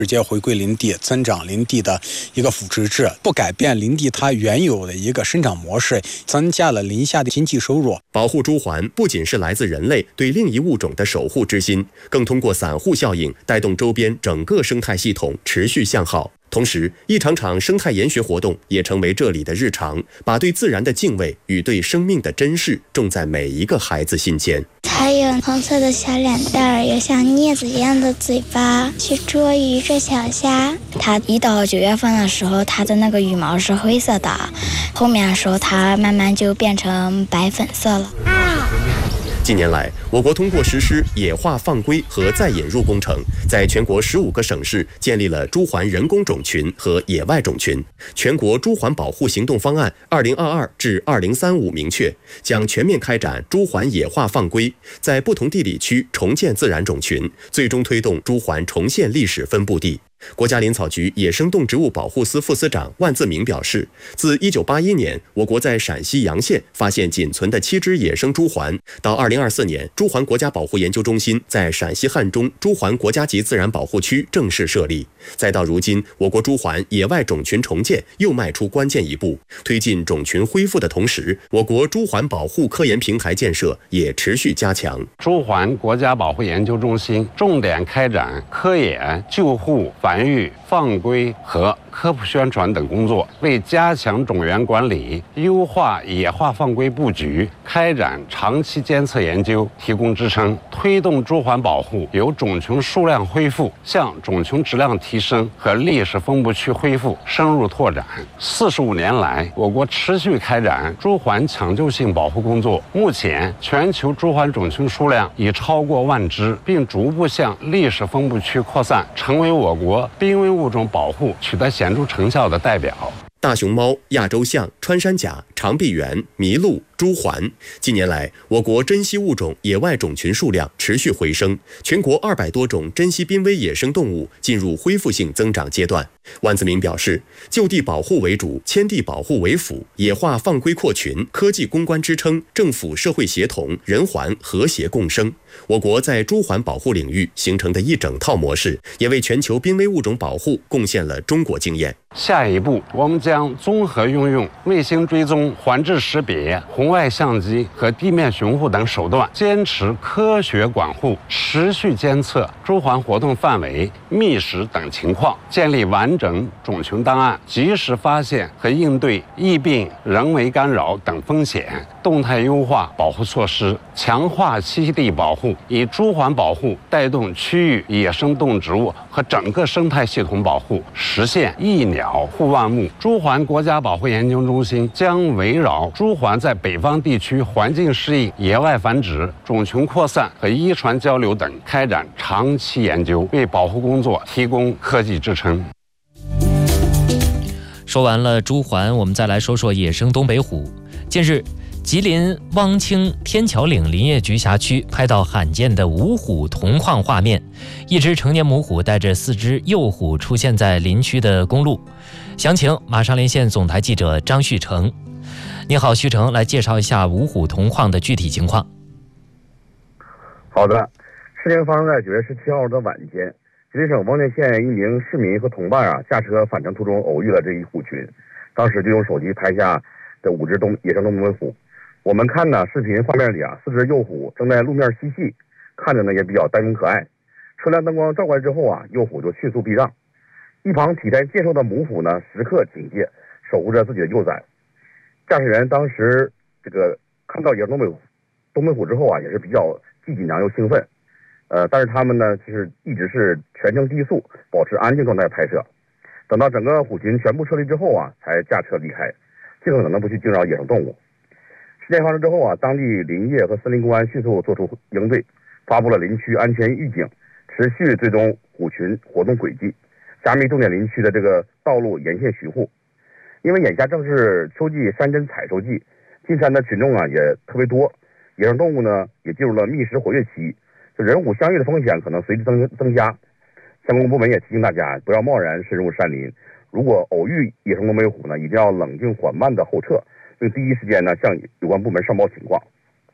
直接回归林地，增长林地的一个腐殖质，不改变林地它原有的一个生长模式，增加了林下的经济收入。 保护朱鹮不仅是来自人类对另一物种的守护之心，更通过散户效应带动周边整个生态系统持续向好。同时，一场场生态研学活动也成为这里的日常，把对自然的敬畏与对生命的珍视种在每一个孩子心间。 它有红色的小脸蛋儿，有像镊子一样的嘴巴，去捉鱼、捉小虾。它一到9月份的时候，它的那个羽毛是灰色的，后面的时候它慢慢就变成白粉色了。 近年来，我国通过实施野化放归和再引入工程，在全国15个省市建立了朱鹮人工种群和野外种群。全国朱鹮保护行动方案2022至2035明确，将全面开展朱鹮野化放归，在不同地理区重建自然种群，最终推动朱鹮重现历史分布地。国家林草局野生动植物保护司副司长万自明表示，自1981年我国在陕西洋县发现仅存的7只野生朱鹮，到2024年朱鹮国家保护研究中心在陕西汉中朱鹮国家级自然保护区正式设立，再到如今我国朱鹮野外种群重建又迈出关键一步。推进种群恢复的同时，我国朱鹮保护科研平台建设也持续加强。 朱鹮国家保护研究中心重点开展科研、救护、繁育、放归和科普宣传等工作，为加强种源管理、优化野化放归布局、开展长期监测研究提供支撑，推动朱鹮保护由种群数量恢复向种群质量提升和历史分布区恢复深入拓展。45年来，我国持续开展朱鹮抢救性保护工作，目前全球朱鹮种群数量已超过1万只，并逐步向历史分布区扩散，成为我国濒危物种保护取得显著成效的代表。 大熊猫、亚洲象、穿山甲、长臂猿、麋鹿、朱鹮。近年来，我国珍稀物种野外种群数量持续回升，全国200多种珍稀濒危野生动物进入恢复性增长阶段。万自明表示，就地保护为主，迁地保护为辅，野化放归扩群，科技攻关支撑，政府社会协同，人环和谐共生。我国在朱鹮保护领域形成的一整套模式，也为全球濒危物种保护贡献了中国经验。 下一步，我们将综合运用卫星追踪、环质识别、红外相机和地面巡护等手段，坚持科学管护，持续监测朱鹮活动范围、觅食等情况，建立完整种群档案，及时发现和应对疫病、人为干扰等风险，动态优化保护措施，强化栖息地保护，以朱鹮保护带动区域野生动植物和整个生态系统保护，实现一鸟护万物。朱鹮国家保护研究中心将围绕朱鹮在北方地区环境适应、野外繁殖、种群扩散和遗传交流等开展长期研究，为保护工作提供科技支撑。 说完了朱鹮，我们再来说说野生东北虎。近日，吉林汪清天桥岭林业局辖区拍到罕见的五虎同框画面，一只成年母虎带着4只幼虎出现在林区的公路。详情马上连线总台记者张旭成。你好，旭成，来介绍一下五虎同框的具体情况。 好的，事情发生在9月17号的晚间，吉林省丰田县一名市民和同伴驾车返程途中偶遇了这一虎群，当时就用手机拍下这5只野生东北虎。我们看呢，视频画面里4只幼虎正在路面嬉戏，看着呢也比较呆萌可爱。车辆灯光照过来之后幼虎就迅速避让。一旁体态健硕的母虎呢，时刻警戒，守护着自己的幼崽。驾驶员当时看到野生东北虎之后也是比较既紧张又兴奋。但是他们呢，其实一直是全程低速，保持安静状态拍摄。等到整个虎群全部撤离之后才驾车离开，尽可能的不去惊扰野生动物。事件发生之后当地林业和森林公安迅速做出应对，发布了林区安全预警，持续追踪虎群活动轨迹，加密重点林区的这个道路沿线巡护。因为眼下正是秋季山珍采收季，进山的群众也特别多，野生动物呢也进入了觅食活跃期，就人虎相遇的风险可能随之增加。相关部门也提醒大家不要贸然深入山林，如果偶遇野生东北虎呢，一定要冷静缓慢的后撤，并第一时间呢向有关部门上报情况。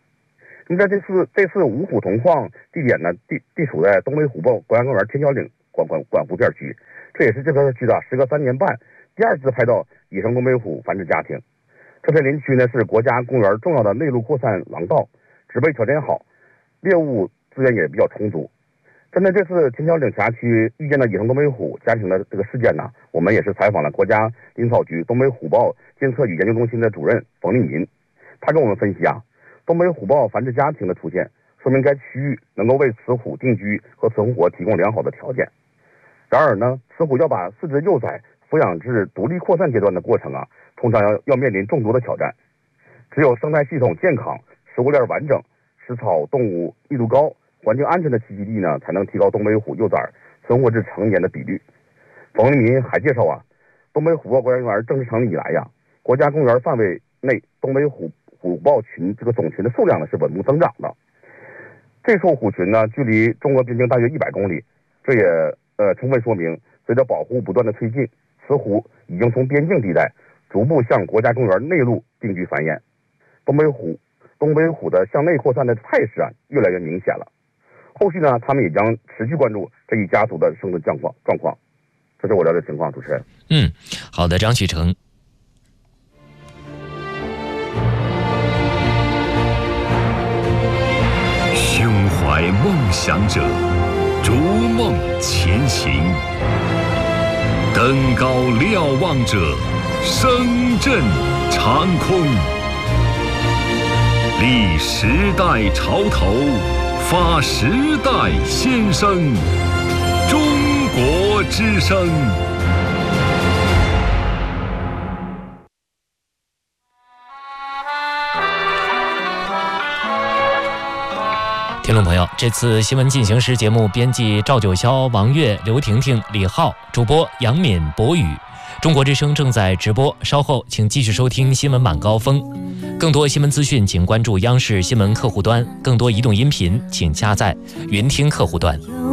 那么在这次五虎同框地点呢，地处在东北虎豹国家公园天桥岭管湖片区，这也是这片区的时隔3年半第2次拍到野生东北虎繁殖家庭。这片林区呢是国家公园重要的内陆扩散廊道，植被条件好，猎物资源也比较充足。针对这次天桥岭辖区遇见的野生东北虎家庭的这个事件呢，我们也是采访了国家林草局东北虎豹监测与研究中心的主任冯立民。他跟我们分析啊，东北虎豹繁殖家庭的出现，说明该区域能够为雌虎定居和存活提供良好的条件。然而呢，雌虎要把4只幼崽抚养至独立扩散阶段的过程啊，通常要面临众多的挑战。只有生态系统健康、食物链完整、食草动物密度高、环境安全的栖息地呢，才能提高东北虎幼崽存活至成年的比率。冯立民还介绍啊，东北虎豹国家公园正式成立以来呀，国家公园范围内东北虎豹群这个总群的数量呢是稳步增长的。这处虎群呢，距离中国边境大约100公里，这也充分说明，随着保护不断的推进，雌虎已经从边境地带逐步向国家公园内陆定居繁衍。东北虎的向内扩散的态势啊，越来越明显了。后续呢，他们也将持续关注这一家族的生存状况。这是我了解情况，主持人。 好的，张旭成。 胸怀梦想者，逐梦前行；登高瞭望者，声震长空。立时代潮头，发时代先声。中国之声。 听众朋友，这次新闻进行时节目编辑赵九霄、王悦、刘婷婷、李浩，主播杨敏、博宇。中国之声正在直播，稍后请继续收听新闻晚高峰。更多新闻资讯，请关注央视新闻客户端；更多移动音频，请下载云听客户端。